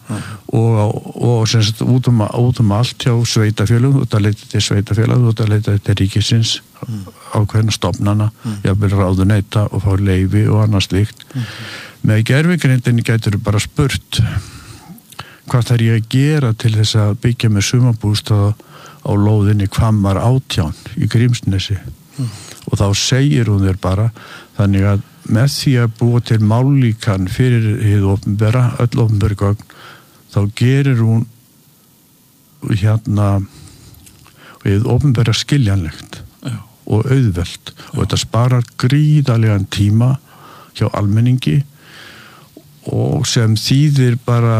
og sem sagt út allt hjá sveitafélögum, þú ert að leita til sveitafélag, þú ert að leita til ríkisins ákveðna stofnana, jafnvel ráðuneyta og fá leyfi og annars slíkt. Með gervigreindinni gætur bara spurt hvað þarf ég að gera til þess að byggja með sumarbústað á lóðinni Hvammar 18 í Grímsnesi og þá segir hún þér bara þannig að með því að búa til mállíkan fyrir hið opinbera, öll opinbera gögn þá gerir hún hið opinbera skiljanlegt og auðvelt og þetta sparar gríðarlegan tíma hjá almenningi og sem þýðir bara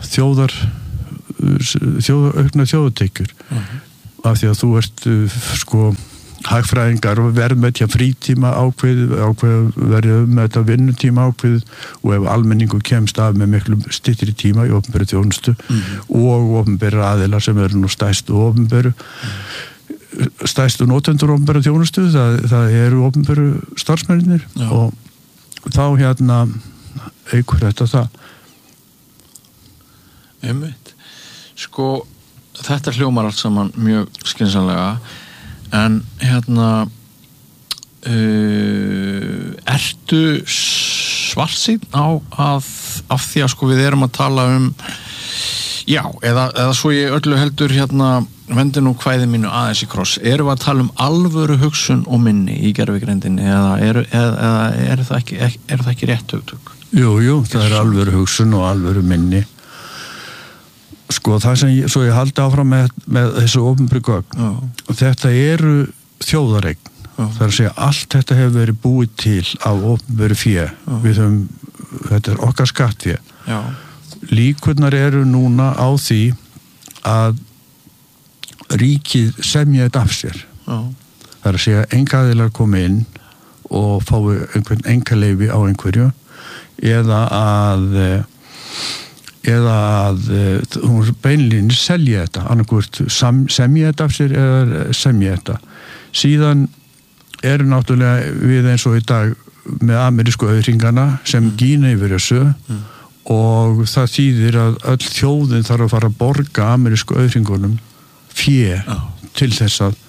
aukna þjóðatekjur af því að þú ert hagfræðingar og verðmætja frítíma ákveðið verið með þetta vinnutíma ákveðið og ef almenningu kemst af með miklu styttri tíma í opinberu þjónustu og opinberu aðilar sem eru nú stærstu notendur opinberu þjónustu, það eru opinberu starfsmennir og þá eykur þetta það. Einmitt. Þetta hljómar allt saman mjög skynsamlega en ertu svartsýnn af því að við erum að tala eða svo ég öllu heldur vendi nú kvæði mínu aðeins í kross, erum við að tala alvöru hugsun og minni í gervigreindinni eða er það ekki rétt hugtök? Jú, það alvöru hugsun og alvöru minni. Það sem svo ég haldi áfram með þessu opinberu gögn, þetta eru þjóðareign. Það að segja, allt þetta hefur verið búið til af opinberu fé. Þetta okkar skattfé. Líkurnar eru núna á því að ríkið semja þetta af sér. Það að segja, einkaaðilar komi inn og fái einhvern einkaleyfi á einhverju eða að hún beinlínu selja þetta, annarkvort semja þetta af sér eða semja þetta. Síðan eru náttúrulega við eins og í dag með amerísku auðringana sem gína yfir þessu og það þýðir að öll þjóðin þarf að fara að borga amerísku auðringunum fé til þess að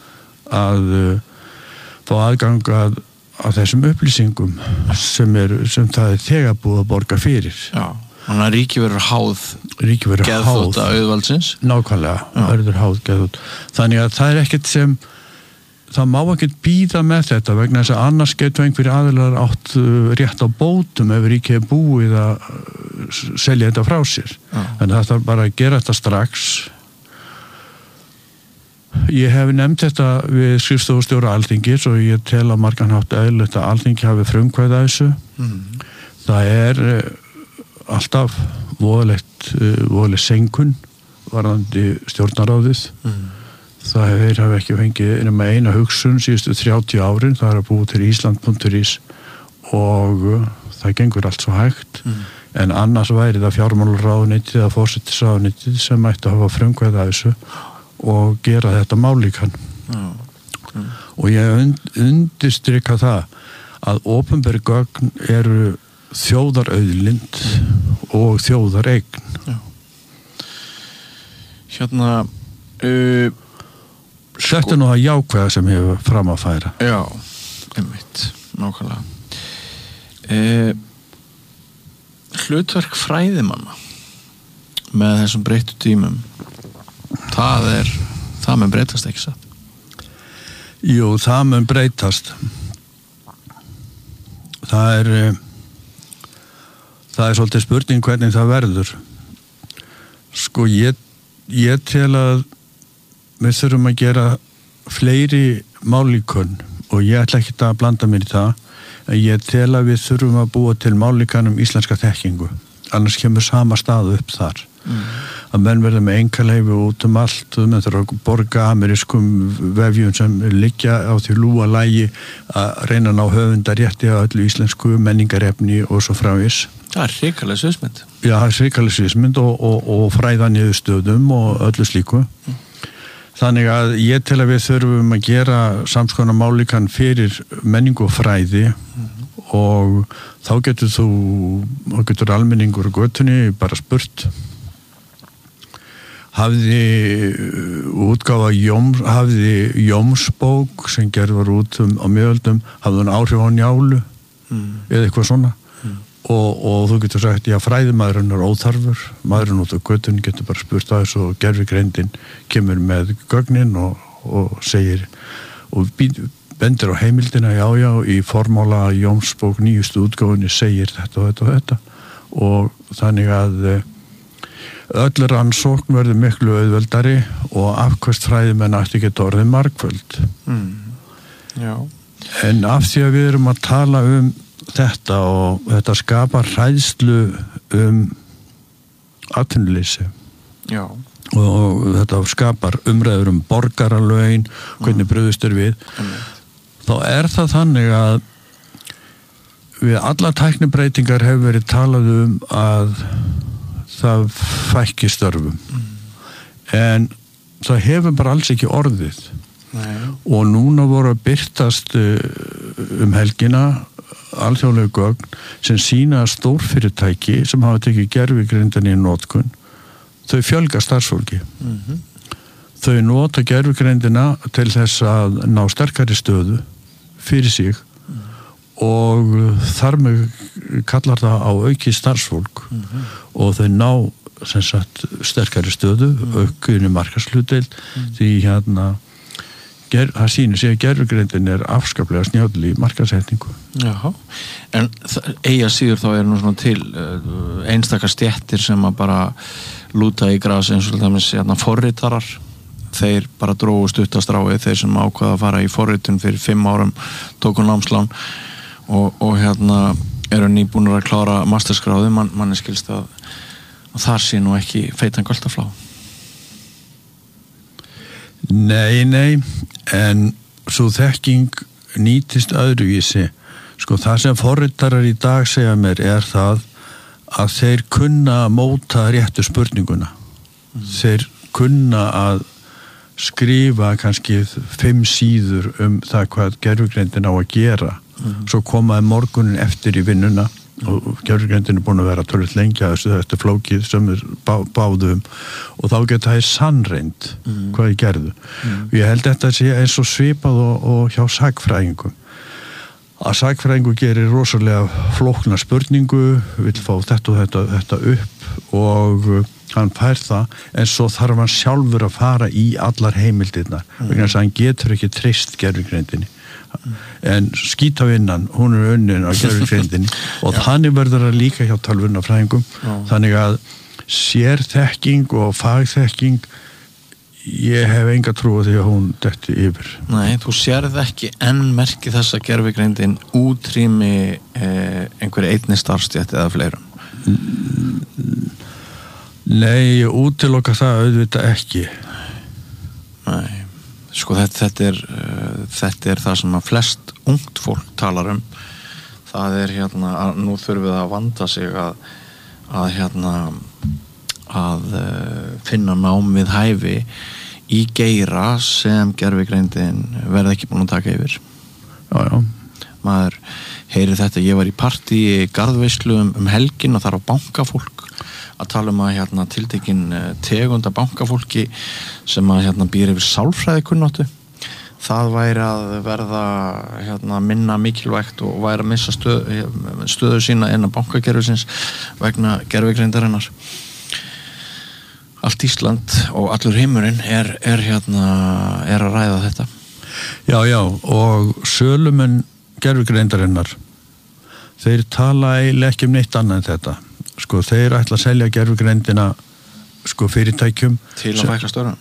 fá aðgang að þessum upplýsingum sem það þegar búið að borga fyrir. Þannig að ríki verður háð geðþótta auðvaldsins? Nákvæmlega, verður háð geðþótta. Þannig að það ekkert sem, það má ekkert bíða með þetta vegna þess að annars getur einhverjir aðilar átt rétt á bótum ef ríkið er búið að selja þetta frá sér. Þannig að það þarf bara að gera þetta strax. Ég hef nefnt þetta við skrifstofustjóra Alþingis og ég tel að margan hátt eðlilegt að Alþingi hafi frumkvæði að þessu. Það alltaf voðaleg senkun varðandi stjórnarráðið. Það hafa ekki fengið nema eina hugsun síðustu 30 árin, það að búið til Ísland.is og það gengur allt svo hægt en annars væri það fjármálaráðuneytið eða forsætisráðuneytið sem ætti að hafa frumkvæði að þessu og gera þetta málíkan. Og ég undirstrika það að opinber gögn eru þjóðarauðlind og þjóðareign. Þetta nú að jákvæða sem hefur fram að færa. Já, einmitt, nákvæmlega. Hlutverk fræðimanna með þessum breyttu tímum, það mun breytast ekki satt? Jú, það mun breytast. Það er svolítið spurning hvernig það verður. Ég tel að við þurfum að gera fleiri málíkön og ég ætla ekki að blanda mér í það en ég tel að við þurfum að búa til málíkan íslenska þekkingu annars kemur sama stað upp þar að menn verða með einkaleyfi út allt menn þurfa að borga amerískum vefjum sem liggja á því lúa lægi að reyna að ná höfundarétti á öllu íslensku menningarefni og svo frávís. Það hrikaleg sviðsmynd. Já, það hrikaleg sviðsmynd og fræða niðurstöðum og öllu slíku. Þannig að ég tel að við þurfum að gera samskonar málíkan fyrir menningu og fræði og þá getur almenningur á götunni bara spurt hafði Jómsbók sem gerð var út á miðöldum, hafði hún áhrif á Njálu eða eitthvað svona og þú getur sagt, já, fræðimaðurinn er óþarfur, maðurinn út á götunni getur bara spurt að þessu og gervigreindin kemur með gögnin og segir og bendir á heimildina, já, í formála Jómsbók nýjustu útgáfunni segir þetta og þetta og þannig að öll rannsókn verður miklu auðveldari og afkvæmst fræðimenn ætti geta orðið margföld. Já. En af því að við erum að tala þetta og þetta skapar hræðslu atvinnuleysi. Já. Og þetta skapar umræður borgaralaun, hvernig brugðist við. Þá það þannig að við alla tæknibreytingar hefur verið talað að það fækki störfum. En það hefur bara alls ekki orðið. Nei. Og núna voru að birtast helgina alþjóðlegu gögn sem sýna stórfyrirtæki sem hafa tekið gervigrindina í notkun, þau fjölga starfsfólki. Þau nota gervigrindina til þess að ná sterkari stöðu fyrir sig og þar með kallar það á aukið starfsfólk og þau ná sem sagt sterkari stöðu, aukinni markaðshlutdeild því það sýnir sig að gervigreindin afskaplega snjáll í markaðssetningu. Já, en eiga síður þá nú svona til einstakar stéttir sem að bara lúta í grasi eins og dæmis forritarar, þeir bara drógu stuttastráið, þeir sem ákvaða að fara í forritun fyrir 5 árum, tóku námslán og eru nýbúnir að klára masterskráði, manni skilst að þar sé nú ekki feitan göldaflá. Nei, en svo þekking nýtist öðruvísi. Sko það sem forritarar í dag segja mér það að þeir kunna móta réttu spurninguna. Þeir kunna að skrifa kannski 5 síður það hvað gervigreindin á að gera. Svo komaði morgunin eftir í vinnuna og gervigreindin búin að vera tölvöld lengi að þetta flókið sem báðum og þá geta það sannreind hvað ég gerðu. Ég held þetta sé eins og svipað og hjá sakfræðingum. Að sakfræðingu gerir rosalega flókna spurningu, vill fá þetta og þetta upp og hann fær það, en svo þarf hann sjálfur að fara í allar heimildirnar vegna þess að hann getur ekki treyst gervigreindinni. En skítavinnan, hún unnin á gervigreindinni og þannig verður það líka hjá tölvunarfræðingum. Þannig að sérþekking og fagþekking, ég hef enga trú á því að hún detti yfir. Nei, þú sérð ekki enn merki þess að gervigreindin útrými einhverju einni starfstétt eða fleirum. Nei, ég útiloka það auðvitað ekki. Nei, sko þetta er það sem að flest ungt fólk talar það að nú þurfum við að vanda sig að finna nám við hæfi í geira sem gervigreindin verði ekki búin að taka yfir. Já. Maður heyrir þetta, ég var í partí í garðveislu helgin og þar á bankafólk að tala að tiltekin tegunda bankafólki sem að býr yfir sálfræðikunnáttu. Það væri að verða minna mikilvægt og væri að missa stöðu sína innan bankakerfisins vegna gervigreindarinnar. Allt Ísland og allur heimurinn er að ræða þetta. Já, og sölumenn gervigreindarinnar, þeir tala eiginlega ekki neitt annað en þetta. Sko, þeir ætla að selja gervigreindina fyrirtækjum til að fækka störfum.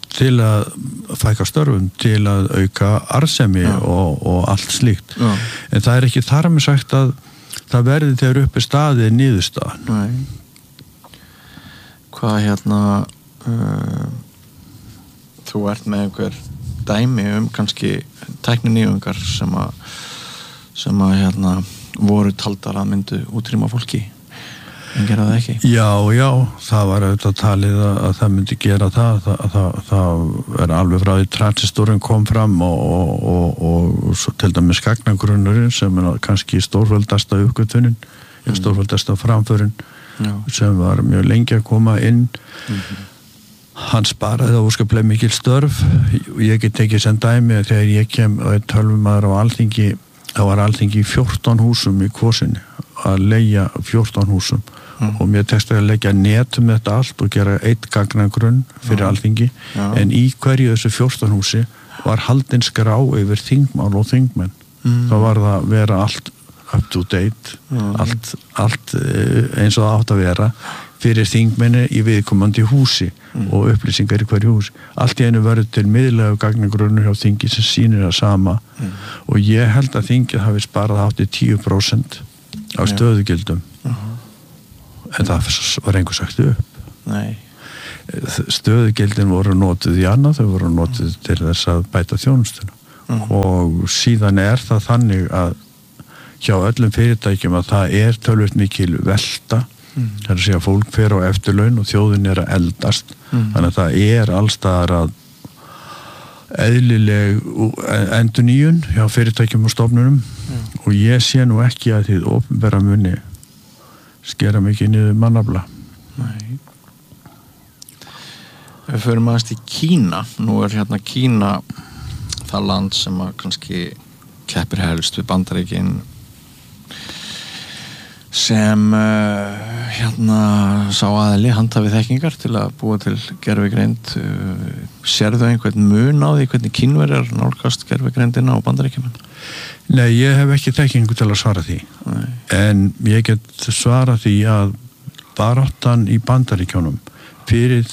Til að auka arðsemi og allt slíkt. Já. En það ekki þar með sagt að það verði þegar uppi staðið niðurstaðan. Nei. Hvað þú ert með einhver dæmi kannski tækninýjungar sem að voru taldar að myndu útrýma fólki en gera það ekki. Já, það var auðvitað talið að það myndi gera það alveg frá því transistorinn kom fram og svo til dæmis gagnagrunnurinn sem kannski stórveldasta uppgötvunin, stórveldasta framförin sem var mjög lengi að koma inn. Hann sparaði það óskaplega mikil störf og ég get ekki sem dæmi að þegar ég kem og tölvumaður á Alþingi, þá var Alþingi í 14 húsum í Kvosinni að leigja 14 húsum og mér tekst að leggja netum þetta allt og gera 1 gagnagrunn fyrir Alþingi en í hverju þessu 14 húsi var haldin skrá yfir þingmál og þingmenn. þá var það að vera allt up to date, allt eins og það átt að vera fyrir þingmenni í viðkomandi húsi og upplýsingar í hverju húsi. Allt í einu verður til miðlægu gagnagrunnur hjá þingi sem sýnir það sama og ég held að þingið hafi sparað hátt í 10% af stöðugildum en það var einhver sagt upp. Nei. Stöðugildin voru notuð í annað, þau voru notuð til þess að bæta þjónustuna og síðan það þannig að hjá öllum fyrirtækjum að það tölvöld mikil velta það að segja fólk fer á eftirlaun og þjóðin að eldast þannig að það allstaðar að eðlileg endurnýjun hjá fyrirtækjum og stofnunum og ég sé nú ekki að þið opinbera muni skera mikið niður mannafla. Nei. Við förum aðeins til Kína. Nú hérna Kína það land sem að kannski keppir helst við Bandaríkin sem hérna sá aðili handhafi þekkingar til að búa til gervigreind. Sérðu einhvern mun á því hvernig Kínverjar nálgast gervigreindina á Bandaríkjumenn? Nei, ég hef ekki þekkingu til að svara því. Nei. En ég get svara því að baráttan í Bandaríkjunum fyrir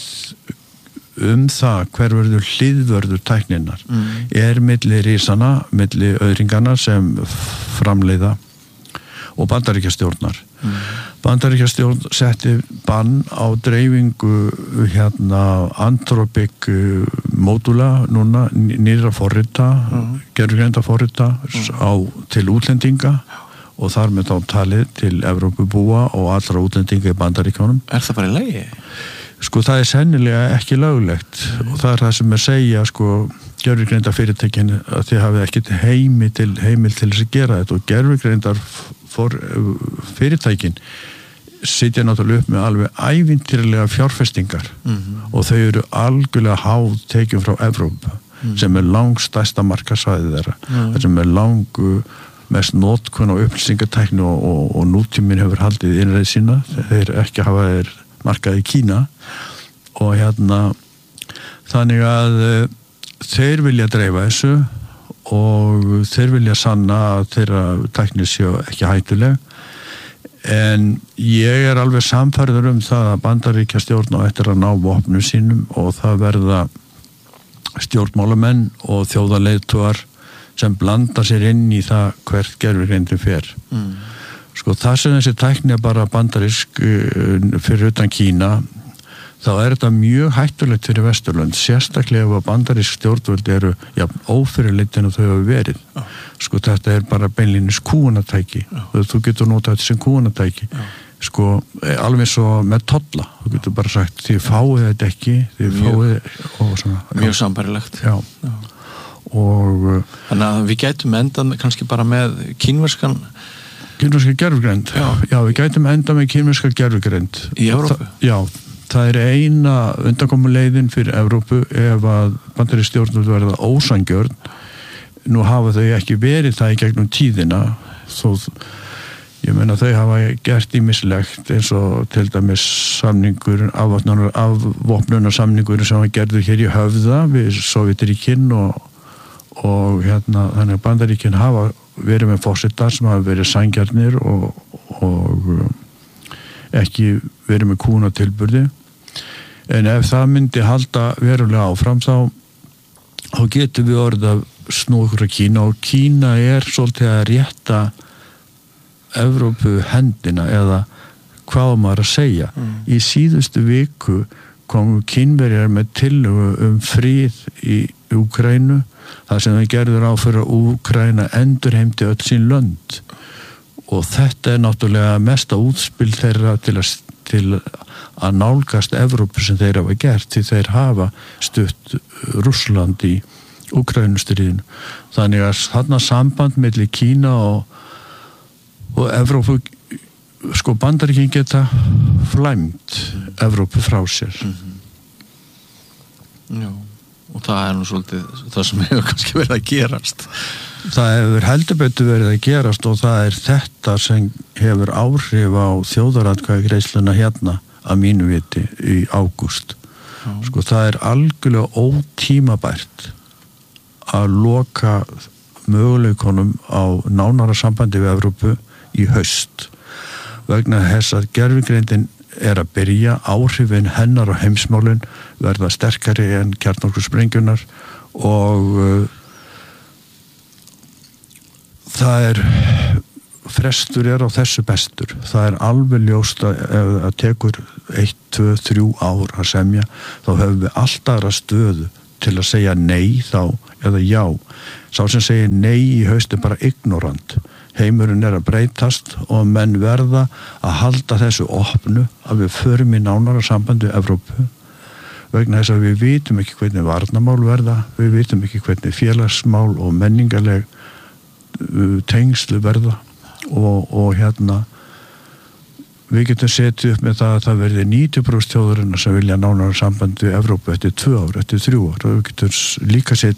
það hver verður hliðvörður tækninnar milli risana, milli öðringana sem framleiða og Bandaríkjastjórnar. Bandaríkjastjórn setti bann á dreifingu Anthropic módula núna nýra forrita, gervigreinda forrita til útlendinga og þar með þá talið til Evrópubúa og allra útlendinga í Bandaríkjunum. Það bara í lagi? Sko það sennilega ekki löglegt og það það sem segja gervigreinda fyrirtækin að þið hafið ekki heimil til þess að gera þetta og gervigreindar fyrirtækin sitja náttúrulega upp með alveg ævintýralega fjárfestingar og þau eru algjörlega háð tekjum frá Evrópu sem langstærsta markaðsvæði þeirra sem mest notkun og upplýsingatækni og nútíminn hefur haldið innreið sína þeir ekki hafa þeir markað í Kína og þannig að þeir vilja dreifa þessu og þeir vilja sanna að þeirra tækni séu ekki hættuleg en ég alveg samfærður það að Bandaríkjastjórn á eftir að ná vopnum sínum og það verða stjórnmálamenn og þjóðarleiðtogar sem blanda sér inn í það hvert gervigreindin fer. Sko það sem þessi tækni bara bandarísk fyrir utan Kína þá þetta mjög hættulegt fyrir Vesturlönd sérstaklega ef að bandarísk stjórnvöld eru ófyrirleitin og þau hafa verið sko þetta bara beinlínis kúgunatæki þú getur notað þetta sem kúgunatæki sko alveg svo með tolla þú getur bara sagt þið fáið þetta ekki þið fáið og svona mjög sambærilegt og þannig að við gætum endað kannski bara með kínverska gervigreind já, við gætum enda með kínverska gervigreind í Evrópu? Já, það eina undankomuleiðin fyrir Evrópu ef að bandarísk stjórnvöld verða ósangjörn nú hafa þau ekki verið það í gegnum tíðina þó ég meina þau hafa gert ýmislegt eins og til dæmis samningur afvopnunarsamningur sem var gerður hér í Höfða við Sovétríkin og þannig að Bandaríkin hafa verið með forsetar sem hafa verið sangjarnir og ekki verið með kúnatilburði en ef það myndi halda verulega áfram þá getum við orðið að snúa okkur að Kína og Kína svolítið að rétta Evrópu hendina eða hvað maður að segja í síðustu viku komu Kínverjar með tillögu frið í Úkraínu það sem þau gerður á fyrir að Úkraína endurheimti öll sín lönd og þetta náttúrulega mesta útspil þeirra til að nálgast Evrópu sem þeir hafa gert því þeir hafa stutt Rússland í Úkraínustríðinu þannig að þarna samband milli Kína og Evrópu sko Bandaríkin geta flæmt Evrópu frá sér Já og það nú svolítið það sem hefur kannski verið að gerast það hefur heldur betur verið að gerast og það þetta sem hefur áhrif á þjóðaratkvæðagreiðsluna hérna að mínu viti í ágúst sko það algjörlega ótímabært að loka möguleikunum á nánara sambandi við Evrópu í haust vegna þess að gervigreindin að byrja, áhrifin hennar og heimsmálin verða sterkari en kjarnorkusprengjunnar og frestur á þessu bestur. Það alveg ljóst að ef það tekur 1, 2, 3 ár að semja, þá höfum við alltaf aðra stöðu til að segja nei þá eða já. Sá sem segir nei í haust bara ignorant. Heimurinn að breytast og menn verða að halda þessu opnu að við förum í nánara sambandi við Evrópu vegna þess að við vitum ekki hvernig varnarmál verða, við vitum ekki hvernig félagsmál og menningarleg tengslu verða og við getum setið upp með það að það verði 90% þjóðurinnar sem vilja nánara sambandi við Evrópu eftir 2 ár, eftir 3 ár og við getum líka setið